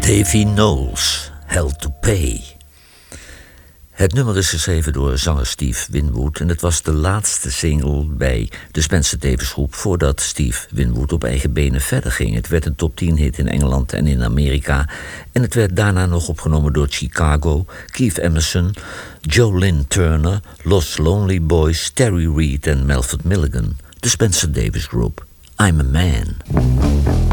Davy Knowles, Hell to Pay. Het nummer is geschreven door zanger Steve Winwood en het was de laatste single bij de Spencer Davis Groep voordat Steve Winwood op eigen benen verder ging. Het werd een top 10 hit in Engeland en in Amerika en het werd daarna nog opgenomen door Chicago, Keith Emerson, Joe Lynn Turner, Los Lonely Boys, Terry Reid en Melvin Milligan. De Spencer Davis Group, I'm a Man.